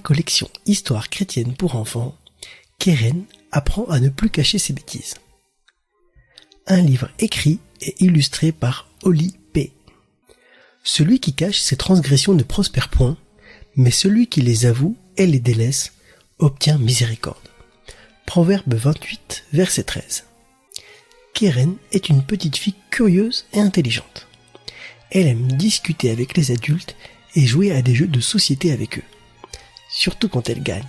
collection Histoire chrétienne pour enfants, Keren apprend à ne plus cacher ses bêtises. Un livre écrit et illustré par Oli P. Celui qui cache ses transgressions ne prospère point, mais celui qui les avoue et les délaisse obtient miséricorde. Proverbe 28, verset 13. Keren est une petite fille curieuse et intelligente. Elle aime discuter avec les adultes et jouer à des jeux de société avec eux, surtout quand elle gagne.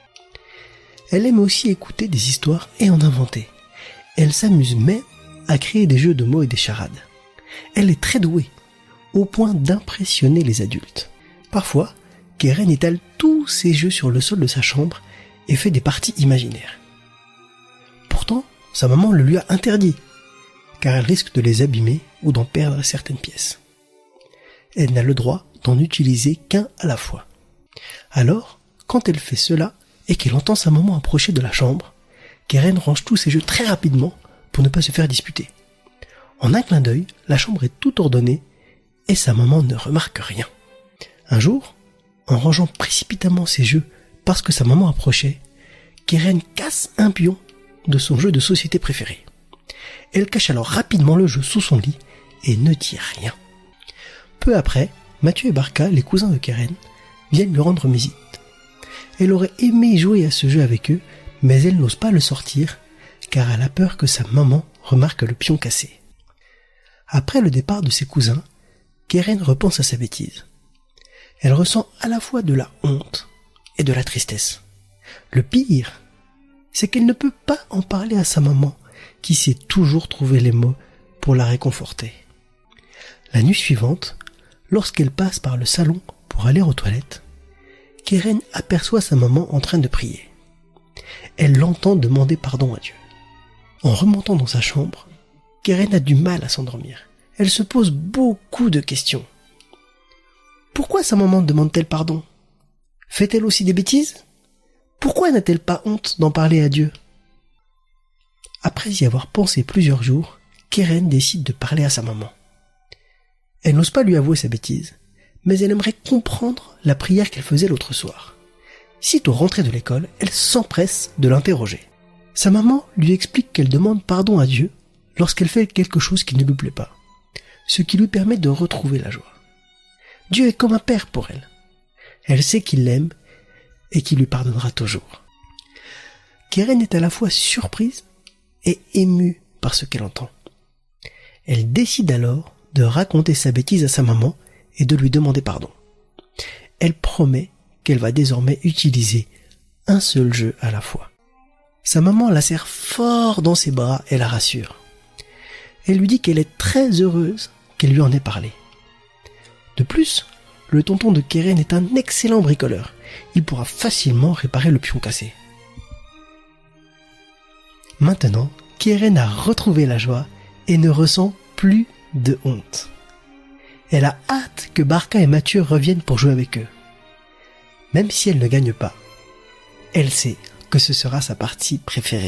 Elle aime aussi écouter des histoires et en inventer. Elle s'amuse même à créer des jeux de mots et des charades. Elle est très douée, au point d'impressionner les adultes. Parfois, Keren étale tous ses jeux sur le sol de sa chambre et fait des parties imaginaires. Pourtant, sa maman le lui a interdit, car elle risque de les abîmer ou d'en perdre certaines pièces. Elle n'a le droit d'en utiliser qu'un à la fois. Alors, quand elle fait cela et qu'elle entend sa maman approcher de la chambre, Keren range tous ses jeux très rapidement pour ne pas se faire disputer. En un clin d'œil, la chambre est toute ordonnée et sa maman ne remarque rien. Un jour, en rangeant précipitamment ses jeux parce que sa maman approchait, Keren casse un pion de son jeu de société préféré. Elle cache alors rapidement le jeu sous son lit et ne dit rien. Peu après, Mathieu et Barca, les cousins de Keren, viennent lui rendre visite. Elle aurait aimé jouer à ce jeu avec eux, mais elle n'ose pas le sortir, car elle a peur que sa maman remarque le pion cassé. Après le départ de ses cousins, Keren repense à sa bêtise. Elle ressent à la fois de la honte et de la tristesse. Le pire, c'est qu'elle ne peut pas en parler à sa maman, qui sait toujours trouver les mots pour la réconforter. La nuit suivante, lorsqu'elle passe par le salon pour aller aux toilettes, Keren aperçoit sa maman en train de prier. Elle l'entend demander pardon à Dieu. En remontant dans sa chambre, Keren a du mal à s'endormir. Elle se pose beaucoup de questions. Pourquoi sa maman demande-t-elle pardon? Fait-elle aussi des bêtises? Pourquoi n'a-t-elle pas honte d'en parler à Dieu? Après y avoir pensé plusieurs jours, Keren décide de parler à sa maman. Elle n'ose pas lui avouer sa bêtise, mais elle aimerait comprendre la prière qu'elle faisait l'autre soir. Sitôt rentrée de l'école, elle s'empresse de l'interroger. Sa maman lui explique qu'elle demande pardon à Dieu lorsqu'elle fait quelque chose qui ne lui plaît pas, ce qui lui permet de retrouver la joie. Dieu est comme un père pour elle. Elle sait qu'il l'aime et qu'il lui pardonnera toujours. Keren est à la fois surprise et émue par ce qu'elle entend. Elle décide alors de raconter sa bêtise à sa maman et de lui demander pardon. Elle promet qu'elle va désormais utiliser un seul jeu à la fois. Sa maman la serre fort dans ses bras et la rassure. Elle lui dit qu'elle est très heureuse qu'elle lui en ait parlé. De plus, le tonton de Keren est un excellent bricoleur. Il pourra facilement réparer le pion cassé. Maintenant, Keren a retrouvé la joie et ne ressent plus de honte. Elle a hâte que Barca et Mathieu reviennent pour jouer avec eux. Même si elle ne gagne pas, elle sait que ce sera sa partie préférée.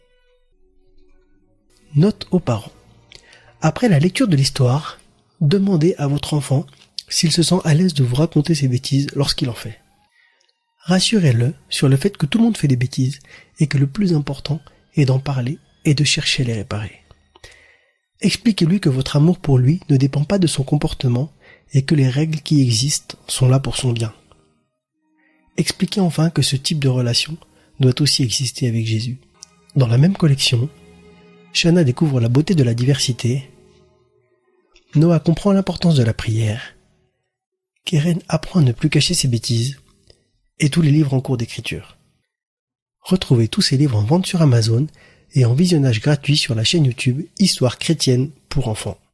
Note aux parents. Après la lecture de l'histoire, demandez à votre enfant s'il se sent à l'aise de vous raconter ses bêtises lorsqu'il en fait. Rassurez-le sur le fait que tout le monde fait des bêtises et que le plus important est d'en parler et de chercher à les réparer. Expliquez-lui que votre amour pour lui ne dépend pas de son comportement et que les règles qui existent sont là pour son bien. Expliquez enfin que ce type de relation doit aussi exister avec Jésus. Dans la même collection, Shana découvre la beauté de la diversité, Noah comprend l'importance de la prière, Keren apprend à ne plus cacher ses bêtises, et tous les livres en cours d'écriture. Retrouvez tous ces livres en vente sur Amazon et en visionnage gratuit sur la chaîne YouTube Histoire chrétienne pour enfants.